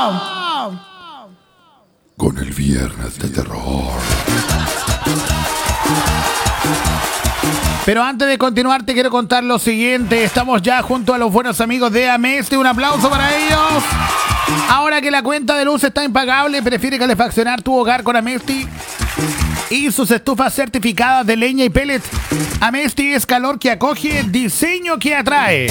Con el viernes de terror. Pero antes de continuar te quiero contar lo siguiente. Estamos ya junto a los buenos amigos de Amesti. Un aplauso para ellos. Ahora que la cuenta de luz está impagable, prefiere calefaccionar tu hogar con Amesti y sus estufas certificadas de leña y pellet. Amesti es calor que acoge, diseño que atrae.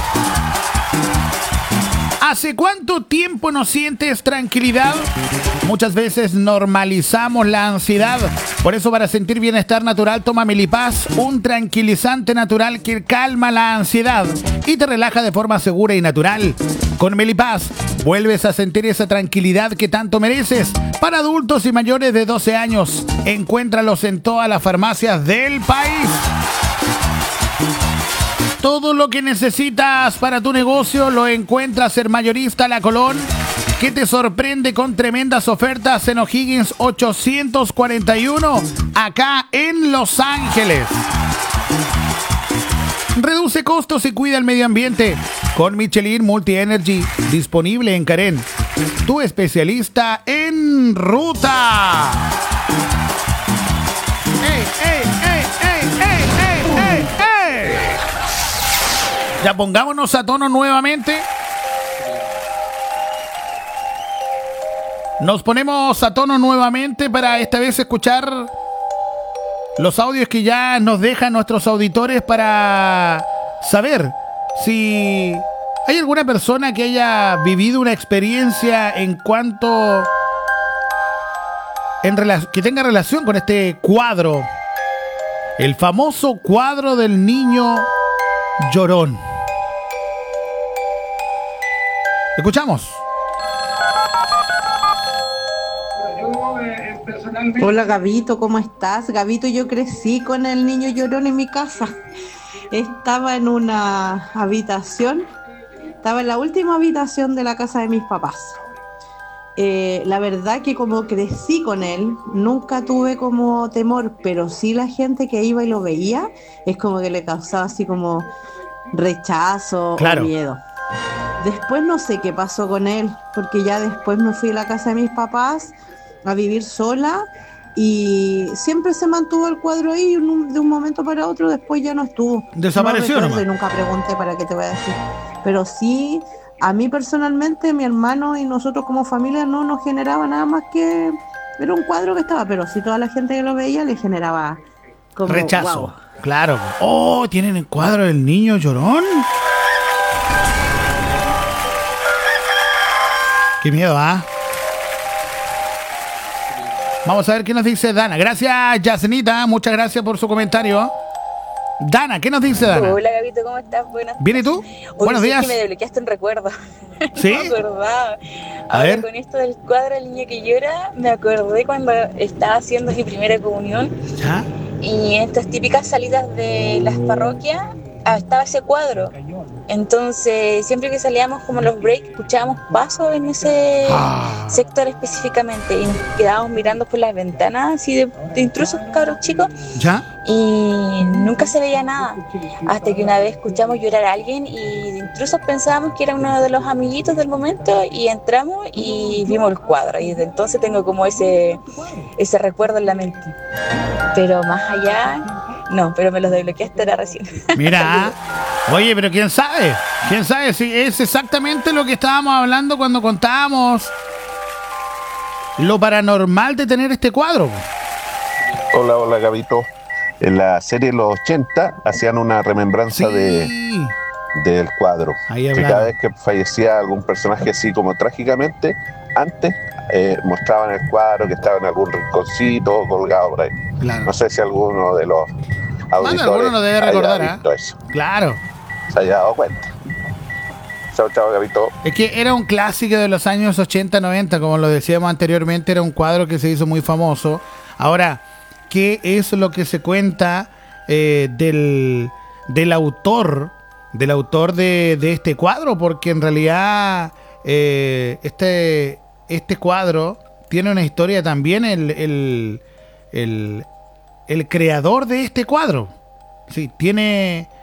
¿Hace cuánto tiempo no sientes tranquilidad? Muchas veces normalizamos la ansiedad. Por eso, para sentir bienestar natural, toma Melipaz, un tranquilizante natural que calma la ansiedad y te relaja de forma segura y natural. Con Melipaz vuelves a sentir esa tranquilidad que tanto mereces. Para adultos y mayores de 12 años, encuéntralos en todas las farmacias del país. Todo lo que necesitas para tu negocio lo encuentras en Mayorista La Colón, que te sorprende con tremendas ofertas en O'Higgins 841, acá en Los Ángeles. Reduce costos y cuida el medio ambiente con Michelin Multi Energy, disponible en Karen, tu especialista en ruta. ¡Ey, ey, ey, ey, ey, ey, ey, ey! Ya pongámonos a tono nuevamente. Nos ponemos a tono nuevamente para esta vez escuchar los audios que ya nos dejan nuestros auditores para saber si hay alguna persona que haya vivido una experiencia en cuanto que tenga relación con este cuadro, el famoso cuadro del niño llorón. Escuchamos. Hola Gabito, ¿cómo estás? Gabito, yo crecí con el niño llorón en mi casa. Estaba en una habitación, estaba en la última habitación de la casa de mis papás. La verdad que como crecí con él, nunca tuve como temor, pero sí la gente que iba y lo veía, es como que le causaba así como rechazo, claro, o miedo. Después no sé qué pasó con él, porque ya después me fui a la casa de mis papás a vivir sola y siempre se mantuvo el cuadro ahí de un momento para otro, después ya no estuvo. Desapareció nomás. Nunca pregunté, para qué te voy a decir. Pero sí, a mí personalmente, mi hermano y nosotros como familia no nos generaba nada más que... Era un cuadro que estaba, pero sí toda la gente que lo veía le generaba como... rechazo. Wow. Claro. Oh, ¿tienen el cuadro del niño llorón? Qué miedo, ¿ah? Vamos a ver qué nos dice Dana. Gracias, Yasnita. Muchas gracias por su comentario. Dana, ¿qué nos dice Dana? Hola, Gabito, ¿cómo estás? Buenas. ¿Bien y tú? Buenos días. Que me desbloqueaste un recuerdo. ¿Sí? No me acordaba. A Ahora, ver. con esto del cuadro del niño que llora, me acordé cuando estaba haciendo mi primera comunión. ¿Ya? Y en estas típicas salidas de las parroquias estaba ese cuadro. Entonces, siempre que salíamos como los breaks, escuchábamos pasos en ese sector específicamente y nos quedábamos mirando por las ventanas así de intrusos, cabros chicos. ¿Ya? Y nunca se veía nada, hasta que una vez escuchamos llorar a alguien y de intrusos pensábamos que era uno de los amiguitos del momento y entramos y vimos el cuadro y desde entonces tengo como ese recuerdo en la mente. Pero más allá, no, pero me los desbloqueaste ahora recién. Mira, oye, pero quién sabe si es exactamente lo que estábamos hablando cuando contábamos lo paranormal de tener este cuadro. Hola Gabito. En la serie Los 80 hacían una remembranza Sí. del cuadro. Ahí que hablaron. cada vez que fallecía algún personaje así como trágicamente, antes mostraban el cuadro que estaba en algún rinconcito colgado por ahí. Claro. No sé si alguno de los auditores alguno lo debe recordar, haya visto eso, Claro. se haya dado cuenta. Chao, Gabito. Es que era un clásico de los años 80, 90, como lo decíamos anteriormente, era un cuadro que se hizo muy famoso. Ahora, ¿qué es lo que se cuenta del autor de este cuadro? Porque en realidad este cuadro tiene una historia también, el creador de este cuadro. Sí, tiene